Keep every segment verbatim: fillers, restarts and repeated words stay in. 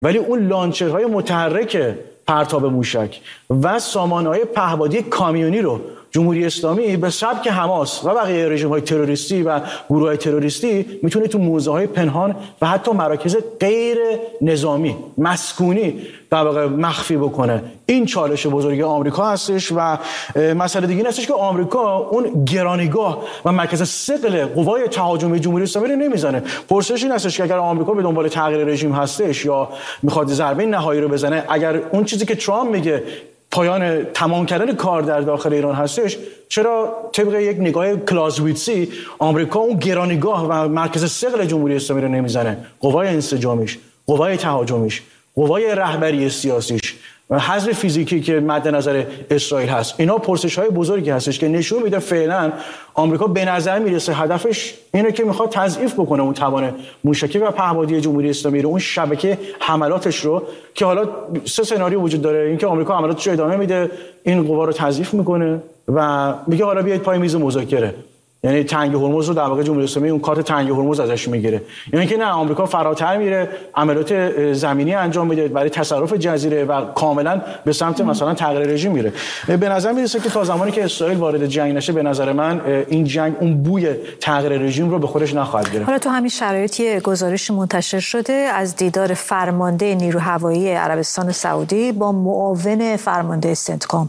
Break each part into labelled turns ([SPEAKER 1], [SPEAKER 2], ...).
[SPEAKER 1] ولی اون لانچرهای متحرک پرتاب موشک و سامانه‌های پهپادی کامیونی رو جمهوری اسلامی به سبک حماس و بقیه رژیم‌های تروریستی و گروه‌های تروریستی میتونه تو موزه‌های پنهان و حتی مراکز غیر نظامی مسکونی در واقع مخفی بکنه. این چالش بزرگ آمریکا هستش و مسئله دیگه این هستش که آمریکا اون گرانیگاه و مرکز ثقل قوای تهاجمی جمهوری اسلامی رو نمیزنه. پرسش این هستش که اگر آمریکا به دنبال تغییر رژیم هستش یا میخواد ضربه نهایی رو بزنه، اگر اون چیزی که ترامپ میگه پایان تمام کردن کار در داخل ایران هستش، چرا طبق یک نگاه کلازویتسی آمریکا اون گرانیگاه و مرکز ثقل جمهوری اسلامی رو نمیزنه؟ قوای انسجامیش، قوای تهاجمیش، قوای رهبری سیاسیش و حذف فیزیکی که مد نظر اسرائیل هست، اینا پرسش‌های بزرگی هستش که نشون میده فعلا آمریکا به نظر میرسه هدفش اینه که میخواد تضعیف بکنه اون توان موشکی و پهپادی جمهوری اسلامی رو، اون شبکه حملاتش رو، که حالا سه سناریو وجود داره. اینکه آمریکا حملاتش رو ادامه میده، این قوا رو تضعیف میکنه و میگه حالا بیاید پای میز مذاکره، یعنی تنگ هرمز رو در واقع جمهوری اسلامی اون کارت تنگ هرمز ازش میگیره. یعنی که نه، آمریکا فراتر میره، عملیات زمینی انجام میده برای تصرف جزیره و کاملا به سمت مثلا تغییر رژیم میره. به نظر میرسه که تا زمانی که اسرائیل وارد جنگ نشه، به نظر من این جنگ اون بوی تغییر رژیم رو به خودش نخواهد گرفت.
[SPEAKER 2] حالا تو همین شرایطی گزارش منتشر شده از دیدار فرمانده نیروی هوایی عربستان سعودی با معاون فرمانده سنتکام.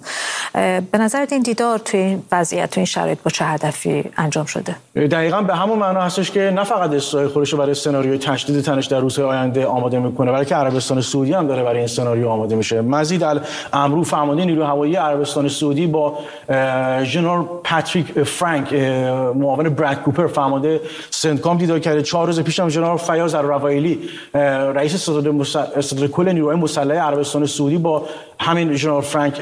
[SPEAKER 2] به نظرت این دیدار توی این وضعیت، توی این شرایط با چه هدفی انجام شده؟
[SPEAKER 1] دقیقاً به همون معنا هستش که نه فقط اسرائیل خودش رو برای سناریوی تشدید تنش در روزهای آینده آماده میکنه، بلکه عربستان سعودی هم داره برای این سناریو آماده میشه. مزید الامر فرمانده نیروی هوایی عربستان سعودی با ژنرال پاتریک فرانک معاون براد کوپر فرمانده سنتکام دیدار کرده. چهار روز پیش هم ژنرال فیاض الروایلی رئیس ستاد کل نیروهای مسلح عربستان سعودی با همین ژنرال فرانک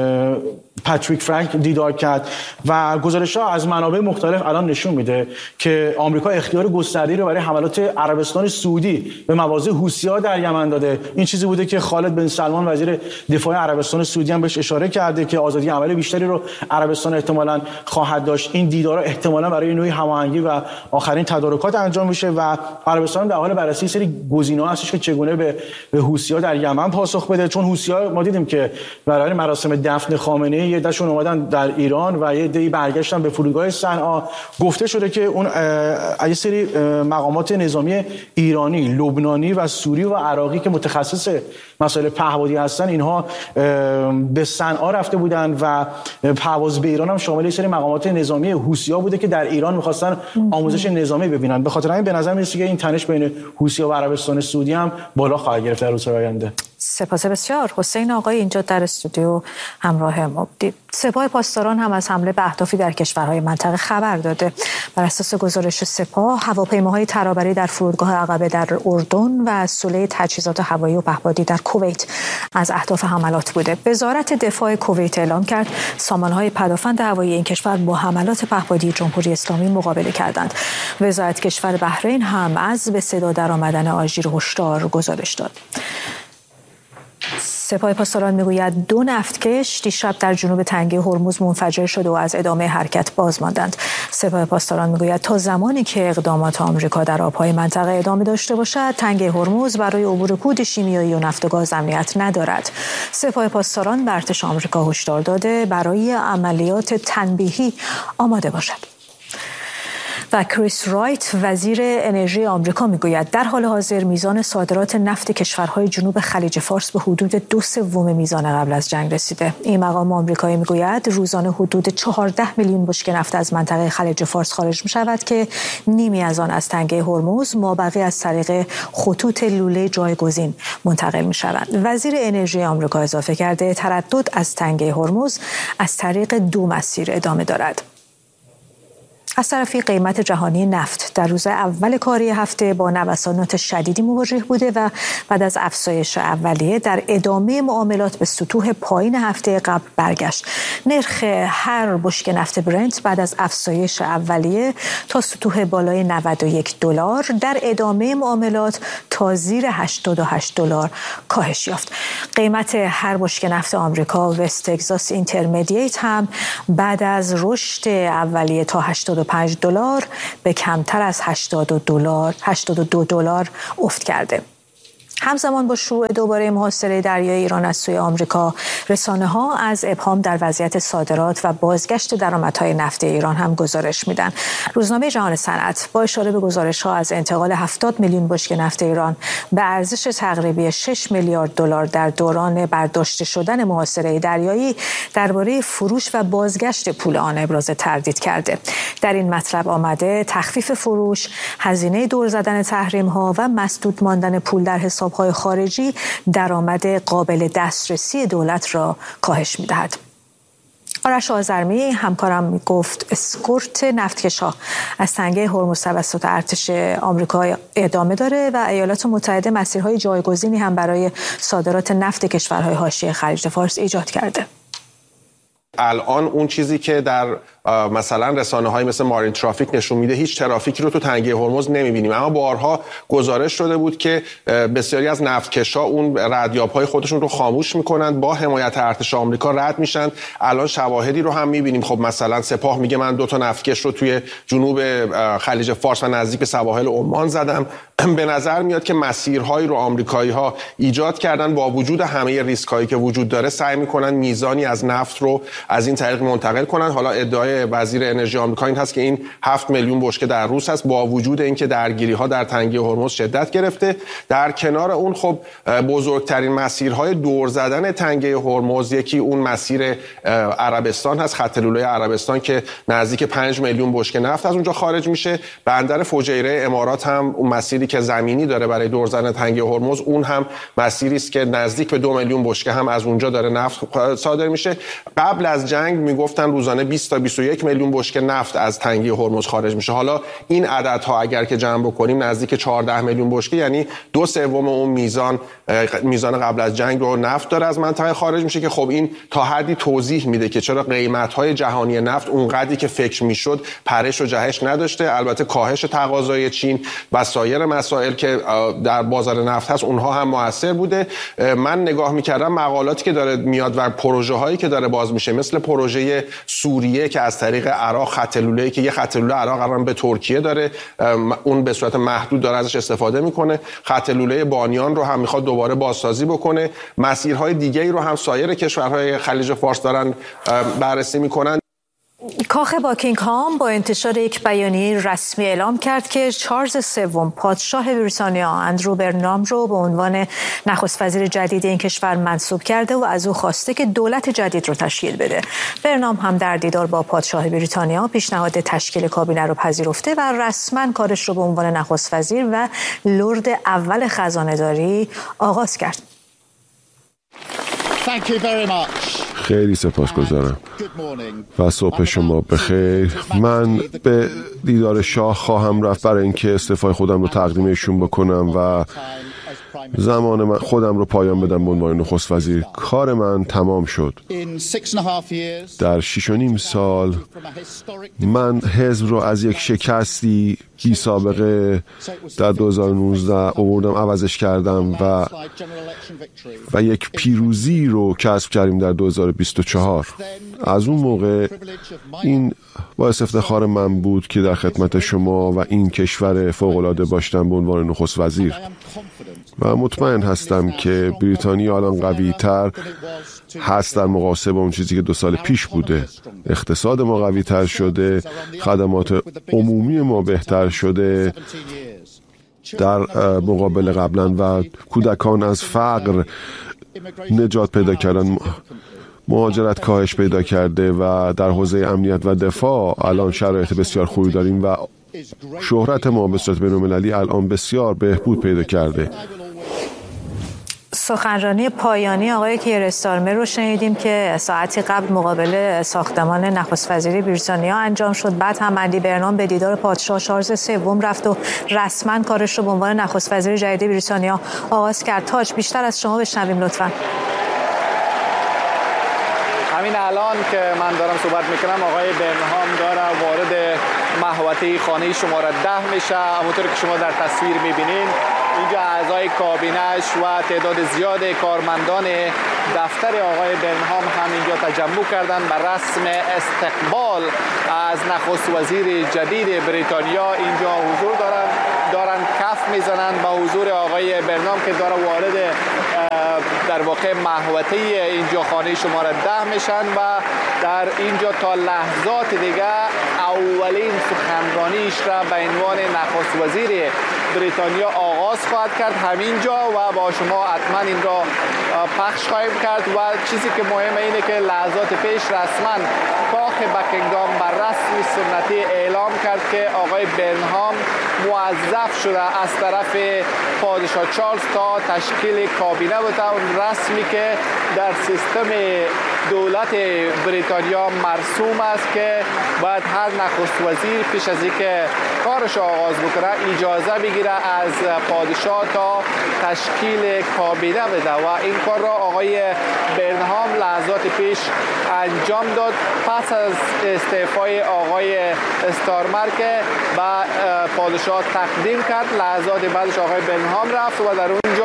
[SPEAKER 1] پاتریک فرانک دیدار کرد و گزارش‌ها از منابع مختلف الان نشون میده که آمریکا اختیار گسترده‌ای رو برای حملات عربستان سعودی به مواضع حوثی‌ها در یمن داده. این چیزی بوده که خالد بن سلمان وزیر دفاع عربستان سعودی هم بهش اشاره کرده که آزادی عمل بیشتری رو عربستان احتمالاً خواهد داشت. این دیدار احتمالاً برای نوعی هماهنگی و آخرین تدارکات انجام میشه و عربستان در حال بررسی سری گزینه‌ها هستش که چگونه به به حوثی‌ها در یمن پاسخ بده، چون حوثی‌ها ما دیدیم که برای مراسم دفن خامنه‌ای یه دشون اومدن در ایران و یه دی برگشتن به فرودگاه صنعا. گفته شده که اون یه سری مقامات نظامی ایرانی، لبنانی و سوری و عراقی که متخصص مسائل پهپادی هستن، اینها به صنعا رفته بودن و پرواز به ایران هم شامل یه سری مقامات نظامی حوثی‌ها بوده که در ایران می‌خواستن آموزش نظامی ببینن. به خاطر همین به نظر میاد که این تنش بین حوثی‌ها و عربستان سعودی هم بالا خواهد گرفت در روزهای آینده.
[SPEAKER 2] سپاس بسیار. حسین آقای اینجا در استودیو همراه ما بودید. سپاه پاسداران هم از حمله به اهدافی در کشورهای منطقه خبر داده. بر اساس گزارش سپاه، هواپیماهای ترابری در فرودگاه عقبه در اردن و سوله تجهیزات هوایی و پهپادی در کویت از اهداف حملات بوده. وزارت دفاع کویت اعلام کرد سامانهای پدافند هوایی این کشور با حملات پهپادی جمهوری اسلامی مقابله کردند. وزارت کشور بحرین هم از به صدا درآمدن آژیر هشدار گزارش داد. سپاه پاسداران میگوید دو نفتکش دیشب در جنوب تنگه هرمز منفجر شده و از ادامه حرکت باز ماندند. سپاه پاسداران میگوید تا زمانی که اقدامات آمریکا در آبهای منطقه ادامه داشته باشد، تنگه هرمز برای عبور کود شیمیایی و نفت و گاز امنیت ندارد. سپاه پاسداران به ارتش آمریکا هشدار داده برای عملیات تنبیهی آماده باشد. و کریس رایت وزیر انرژی آمریکا میگوید در حال حاضر میزان صادرات نفت کشورهای جنوب خلیج فارس به حدود دو سوم میزان قبل از جنگ رسیده. این مقام آمریکایی میگوید روزانه حدود چهارده میلیون بشکه نفت از منطقه خلیج فارس خارج میشود که نیمی از آن از تنگه هرمز، مابقی از طریق خطوط لوله جایگزین منتقل میشوند. وزیر انرژی آمریکا اضافه کرده تردد از تنگه هرمز از طریق دو مسیر ادامه دارد. از طرفی قیمت جهانی نفت در روز اول کاری هفته با نوسانات شدیدی مواجه بوده و بعد از افزایش اولیه در ادامه معاملات به سطوح پایین هفته قبل برگشت. نرخ هر بشکه نفت برنت بعد از افزایش اولیه تا سطوح بالای نود و یک دلار در ادامه معاملات تا زیر هشتاد و هشت دلار کاهش یافت. قیمت هر بشکه نفت آمریکا وست تگزاس اینترمدییت هم بعد از رشد اولیه تا هشتاد و پنج دلار به کمتر از هشتاد و دو دلار افت کرده. همزمان با شروع دوباره محاصره دریایی ایران از سوی آمریکا، رسانه‌ها از ابهام در وضعیت صادرات و بازگشت درآمدهای نفتی ایران هم گزارش میدن. روزنامه جهان صنعت با اشاره به گزارش‌ها از انتقال هفتاد میلیون بشکه نفت ایران به ارزش تقریبی شش میلیارد دلار در دوران برداشته شدن محاصره دریایی درباره فروش و بازگشت پول آن ابراز تردید کرده. در این مطلب آمده تخفیف فروش، هزینه دور زدن تحریم‌ها و مسدود ماندن پول در حساب های خارجی درآمد قابل دسترسی دولت را کاهش می‌دهد. آرش آذرمی همکارم گفت اسکورت نفتکش‌ها از تنگه هرمز توسط ارتش آمریکا ادامه داره و ایالات متحده مسیرهای جایگزینی هم برای صادرات نفت کشورهای حاشیه خلیج فارس ایجاد کرده.
[SPEAKER 3] الان اون چیزی که در مثلا رسانه‌های مثل مارین ترافیک نشون میده هیچ ترافیکی رو تو تنگه هرمز نمیبینیم، اما بارها گزارش شده بود که بسیاری از نفتکشا اون ردیاب‌های خودشون رو خاموش میکنن، با حمایت ارتش آمریکا رد میشن. الان شواهدی رو هم میبینیم، خب مثلا سپاه میگه من دو تا نفتکش رو توی جنوب خلیج فارس و نزدیک به سواحل عمان زدم. به نظر میاد که مسیرهایی رو آمریکایی‌ها ایجاد کردن، با وجود همه ریسک‌هایی که وجود داره سعی میکنن میزانی از نفت رو از این طریق منتقل کنن. حالا ادعای وزیر انرژی آمریکا این هست که این هفت میلیون بشکه در روز هست، با وجود اینکه درگیری‌ها در تنگه هرمز شدت گرفته. در کنار اون خب بزرگترین مسیرهای دور زدن تنگه هرمز یکی اون مسیر عربستان هست، خط لوله عربستان که نزدیک پنج میلیون بشکه نفت از اونجا خارج میشه. بندر فجیره امارات هم اون مسیری که زمینی داره برای دور زدن تنگه هرمز، اون هم مسیری است که نزدیک به دو میلیون بشکه هم از اونجا داره نفت صادر میشه. قبل از جنگ میگفتن روزانه بیست تا بیست و یک میلیون بشکه نفت از تنگه هرمز خارج میشه. حالا این عددها اگر که جمع بکنیم نزدیک چهارده میلیون بشکه، یعنی دو سوم اون میزان میزان قبل از جنگ رو نفت داره از منطقه خارج میشه، که خب این تا حدی توضیح میده که چرا قیمت‌های جهانی نفت اونقدری که فکر میشد پرش و جهش نداشته. البته کاهش تقاضای چین و سایر مسائل که در بازار نفت هست اونها هم موثر بوده. من نگاه میکردم مقالاتی که داره میاد و پروژه هایی که داره باز میشه، مثل پروژه سوریه که از طریق عراق خط لوله‌ای که یه خط لوله عراق قرار به ترکیه داره، اون به صورت محدود داره ازش استفاده میکنه. خط لوله بانیان رو هم میخواد دوباره بازسازی بکنه. مسیرهای دیگه‌ای رو هم سایر کشورهای خلیج فارس دارن بررسی میکنن.
[SPEAKER 2] کاخ باکینگهام با انتشار یک بیانیه رسمی اعلام کرد که چارلز سوم پادشاه بریتانیا اندرو برنام رو به عنوان نخست وزیر جدید این کشور منصوب کرده و از او خواسته که دولت جدید رو تشکیل بده. برنام هم در دیدار با پادشاه بریتانیا پیشنهاد تشکیل کابینه رو پذیرفته و رسما کارش رو به عنوان نخست وزیر و لرد اول خزانه‌داری آغاز کرد.
[SPEAKER 4] Thank you very much.
[SPEAKER 5] خیلی سپاسگزارم و صبح شما بخیر. من به دیدار شاه خواهم رفت برای اینکه استعفای خودم رو تقدیم ایشون بکنم و زمان من خودم رو پایان بدم به عنوان نخست وزیر. کار من تمام شد. در شش و نیم سال من حزب رو از یک شکستی بی سابقه در دو هزار و نوزده آوردم، عوضش کردم و و یک پیروزی رو کسب کردیم در دو هزار و بیست و چهار. از اون موقع این باعث افتخار من بود که در خدمت شما و این کشور فوق‌العاده باشم به عنوان نخست وزیر و مطمئن هستم که بریتانیا الان قوی‌تر هست در مقایسه با اون چیزی که دو سال پیش بوده. اقتصاد ما قوی‌تر شده، خدمات عمومی ما بهتر شده در مقابل قبلا و کودکان از فقر نجات پیدا کردن، مهاجرت کاهش پیدا کرده و در حوزه امنیت و دفاع الان شرایط بسیار خوبی داریم و شهرت ما به صورت بین‌المللی الان بسیار بهبود پیدا کرده.
[SPEAKER 2] سخنرانی پایانی آقای کیر استارمر رو شنیدیم که ساعتی قبل مقابل ساختمان نخست وزیری بریتانیا انجام شد. بعد هم اندی برنام به دیدار پادشاه چارلز سوم رفت و رسما کارش رو به عنوان نخست وزیر جدید بریتانیا آغاز کرد. تاج بیشتر از شما بشنویم لطفاً.
[SPEAKER 6] همین الان که من دارم صحبت میکنم آقای برنهام داره وارد محوطه خانه شماره ده میشه. همونطور که شما در تصویر میبینین اینجا اعضای کابینش و تعداد زیاد کارمندان دفتر آقای برنهام هم اینجا تجمع کردند و رسم استقبال از نخست وزیر جدید بریتانیا اینجا حضور دارند دارن کف میزنند با حضور آقای برنهام که داره وارد در واقع محوطه اینجا خانه شماره ده میشن و در اینجا تا لحظات دیگه اولین سخنرانیش را به عنوان نخست وزیر بریتانیا آغاز خواهد کرد همینجا و با شما حتما این را پخش خواهیم کرد و چیزی که مهمه اینه که لحظات پیش رسما کاخ بکینگهام بر رسم سنتی اعلام کرد که آقای برنهام موظف شده از طرف پادشاه چارلز تا تشکیل کابینه بوده اون رسمی که در سیستم دولت بریتانیا مرسوم است که باید هر نخست وزیر پیش از اینکه کارش آغاز بکنه اجازه بگیره از پادشاه تا تشکیل کابینه بده و این کار را آقای برنهام لحظات پیش انجام داد پس از استعفای آقای استارمر که به پادشاه تقدیم کرد. لحظات بعدش آقای برنهام رفت و در اونجا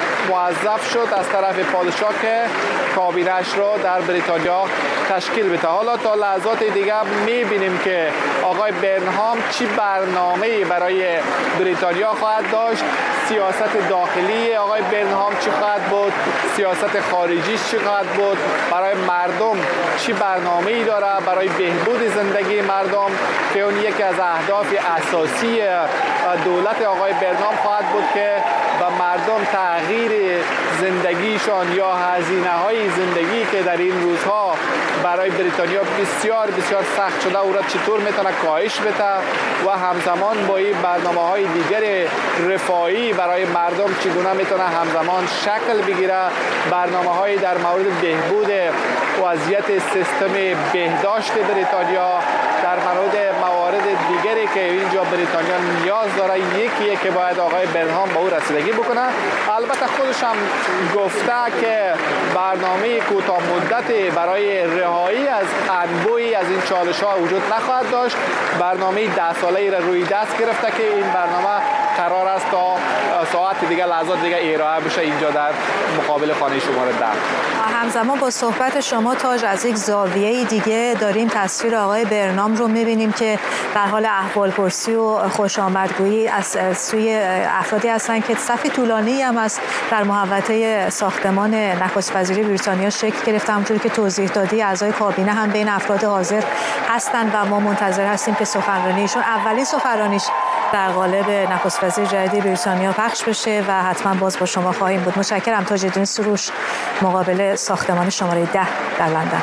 [SPEAKER 6] موظف شد از طرف پادشاه که کابینه‌اش را در بریتانیا تشکیل بده. حالا تا لحظات دیگه می‌بینیم که آقای برنهام چی برنامه‌ای برای بریتانیا خواهد داشت، سیاست داخلی آقای برنهام چی خواهد بود، سیاست خارجیش چی خواهد بود، برای مردم چی برنامه‌ای داره برای بهبود زندگی مردم که اون یکی از اهداف اساسی دولت آقای برنهام خواهد بود که به مردم تغییر زندگیشان یا هزینه‌های زندگی که در این روزها برای بریتانیا بسیار بسیار سخت شده او را چطور میتونه کاهش بده و همزمان با این برنامه‌های دیگر رفاهی برای مردم چگونه میتونه همزمان شکل بگیره، برنامه‌های در مورد بهبود وضعیت سیستم بهداشت بریتانیا، در مورد موارد دیگری که اینجا بریتانیا نیاز داره یکیه که باید آقای برنهام به او رسیدگی بکنه. البته خودش هم گفته که برنامه کوتاه مدتی برای رهایی از انبوهی از این چالش ها وجود نخواهد داشت. برنامه ده ساله را روی دست گرفته که این برنامه قرار است تا ساعت دیگه لحظات دیگه ارائه بشه اینجا در مقابل خانه شماره ده.
[SPEAKER 2] همزمان با صحبت شما تاج از یک زاویه دیگه داریم تصویر آقای برنهام رو می‌بینیم که در حال احوالپرسی و خوش آمدگویی از سوی افرادی هستند که صف طولانی هم است در محوطه ساختمان نخست وزیری بریتانیا شکل گرفته. همونطوری که توضیح دادی اعضای کابینه هم بین افراد حاضر هستند و ما منتظر هستیم که سخنرانیشون اولین سخنرانیش در قالب نخست وزیر جدید بریتانیا پخش بشه و حتما باز با شما خواهیم بود. متشکرم تاج‌الدین سروش مقابل ساختمان شماره ده در لندن.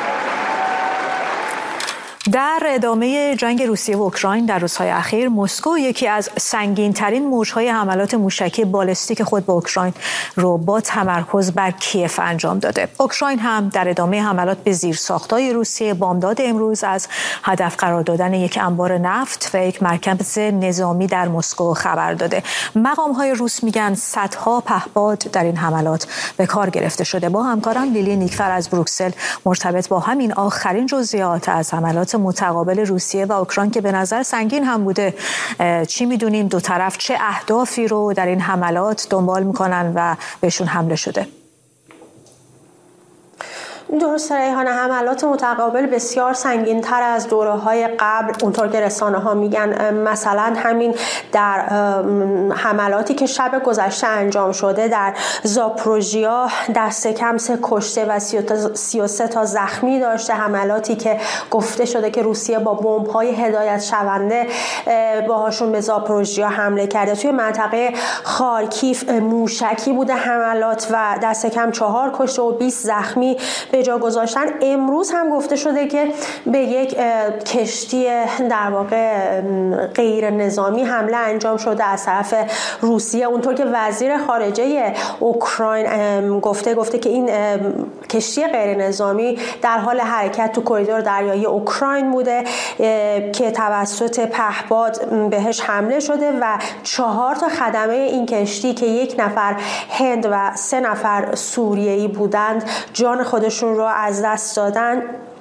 [SPEAKER 2] در ادامه جنگ روسیه و اوکراین در روزهای اخیر مسکو یکی از سنگین‌ترین موج‌های حملات موشکی بالستیک خود به اوکراین رو با تمرکز بر کیف انجام داده. اوکراین هم در ادامه حملات به زیرساخت‌های روسیه بامداد امروز از هدف قرار دادن یک انبار نفت و یک مرکز نظامی در مسکو خبر داده. مقام‌های روس میگن صدها پهپاد در این حملات به کار گرفته شده. با همکارم لیلی نیکفر از بروکسل مرتبط با همین آخرین جزئیات از حملات متقابل روسیه و اوکراین که به نظر سنگین هم بوده چی میدونیم، دو طرف چه اهدافی رو در این حملات دنبال میکنن و بهشون حمله شده؟
[SPEAKER 4] درسته ریحانه، حملات متقابل بسیار سنگین‌تر از دوره‌های قبل اونطور که رسانه‌ها میگن. مثلا همین در حملاتی که شب گذشته انجام شده در زاپروژیا دست کم سه کشته و سی و سه تا زخمی داشته. حملاتی که گفته شده که روسیه با بمب‌های هدایت شونده باهاشون به زاپروژیا حمله کرده. توی منطقه خارکیف موشکی بوده حملات و دست کم چهار کشته و بیست زخمی به جا گذاشتن. امروز هم گفته شده که به یک کشتی در واقع غیر نظامی حمله انجام شده از طرف روسیه. اونطور که وزیر خارجه اوکراین گفته گفته که این کشتی غیر نظامی در حال حرکت تو کریدور دریایی اوکراین بوده که توسط پهپاد بهش حمله شده و چهار تا خدمه این کشتی که یک نفر هند و سه نفر سوریه‌ای بودند جان خودشون رو از دست دادن.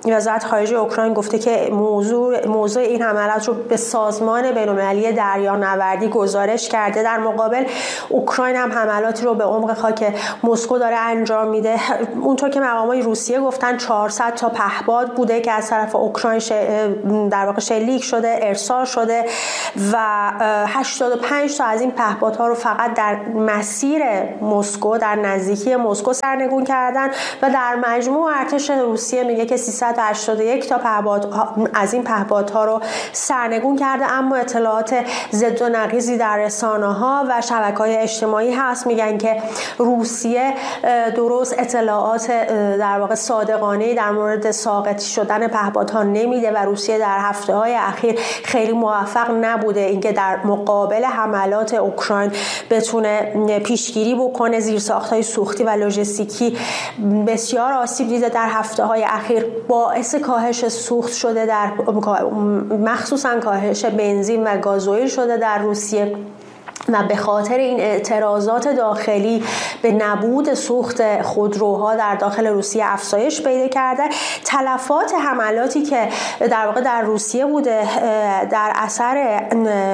[SPEAKER 4] وزارت خارجه اوکراین گفته که موضوع موضوع این حملات رو به سازمان بین‌المللی دریانوردی گزارش کرده. در مقابل اوکراین هم حملاتی رو به عمق خاک مسکو داره انجام میده. اونطور که مقامات روسیه گفتن چهارصد تا پهپاد بوده که از طرف اوکراین در واقع شلیک شده، ارسال شده و هشتاد و پنج تا از این پهپادها رو فقط در مسیر مسکو، در نزدیکی مسکو سرنگون کردن و در مجموع ارتش روسیه میگه که سیصد و هشتاد و یک تا پهپاد از این پهپادها رو سرنگون کرده. اما اطلاعات ضد و نقیضی در رسانه‌ها و شبکه‌های اجتماعی هست، میگن که روسیه درست اطلاعات در واقع صادقانه در مورد ساقط شدن پهپادها نمیده و روسیه در هفته‌های اخیر خیلی موفق نبوده اینکه در مقابل حملات اوکراین بتونه پیشگیری بکنه. زیرساخت‌های سوختی و لوجستیکی بسیار آسیب دیده در هفته‌های اخیر، باعث کاهش سوخت شده، در مخصوصاً کاهش بنزین و گازوئیل شده در روسیه و به خاطر این اعتراضات داخلی به نبود سوخت خودروها در داخل روسیه افزایش پیدا کرده. تلفات حملاتی که در واقع در روسیه بوده در اثر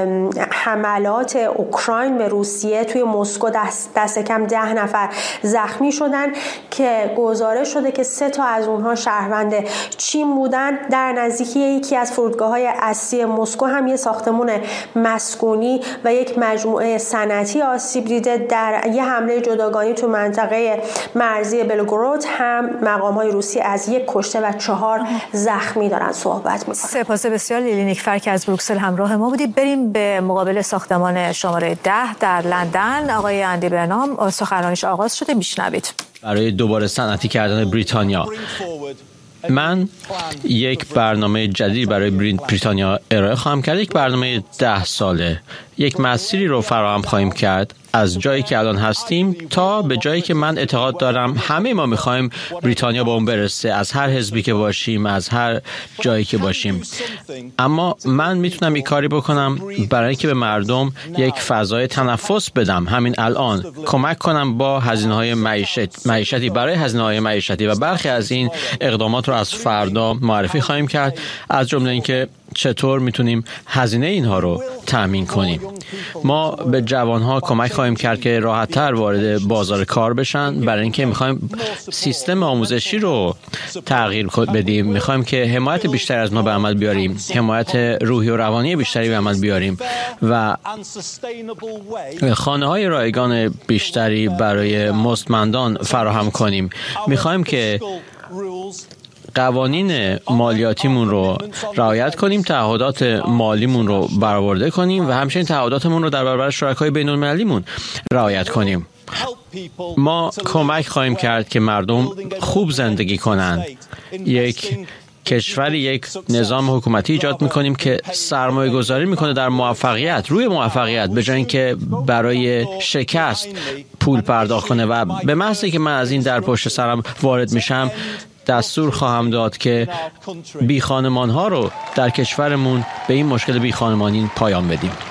[SPEAKER 4] حملات اوکراین به روسیه توی مسکو دست, دست کم ده نفر زخمی شدن که گزارش شده که سه تا از اونها شهروند چین بودن. در نزدیکی یکی از فرودگاه‌های اصلی مسکو هم یک ساختمان مسکونی و یک مجموعه صنعتی آسیب دیده. در یه حمله جداگانه تو منطقه مرزی بلگورود هم مقام‌های روسی از یک کشته و چهار زخمی دارن صحبت می‌کنن.
[SPEAKER 2] سپاس بسیار لیلی نیکفر که از بروکسل همراه ما بودید. بریم به مقابل ساختمان شماره ده در لندن. آقای اندی برنام سخنرانیش آغاز شده، میشنوید.
[SPEAKER 7] برای دوباره صنعتی کردن بریتانیا من یک برنامه جدید برای بریتانیا ارائه خواهم کرد. یک برنامه ده ساله، یک مسیری رو فراهم خواهیم کرد از جایی که الان هستیم تا به جایی که من اعتقاد دارم همه ما میخوایم بریتانیا با اون برسه، از هر حزبی که باشیم، از هر جایی که باشیم. اما من میتونم یک کاری بکنم برای اینکه به مردم یک فضای تنفس بدم. همین الان کمک کنم با هزینه‌های معیشت معیشتی برای هزینه‌های معیشتی و برخی از این اقدامات رو از فردا معرفی خواهیم کرد، از جمله اینکه چطور میتونیم هزینه اینها رو تامین کنیم. ما به جوانها کمک خواهیم کرد که راحت‌تر وارد بازار کار بشن، برای اینکه میخوایم سیستم آموزشی رو تغییر بدیم. میخوایم که حمایت بیشتر از ما به عمل بیاریم، حمایت روحی و روانی بیشتری به عمل بیاریم و خانه‌های رایگان بیشتری برای مستمندان فراهم کنیم. میخوایم که قوانین مالیاتیمون رو رعایت کنیم، تعهدات مالیمون رو برآورده کنیم و همچنین تعهداتمون رو در برابر شرکای بین‌المللیمون رعایت کنیم. ما کمک خواهیم کرد که مردم خوب زندگی کنن. یک کشوری، یک نظام حکومتی ایجاد میکنیم که سرمایه گذاری میکنه در موفقیت، روی موفقیت، به جای اینکه برای شکست پول پرداخت کنه. و به محضی که من از این در پشت سرم وارد میشم دستور خواهم داد که بی خانمان ها رو در کشورمون به این مشکل بی خانمانی پایان بدیم.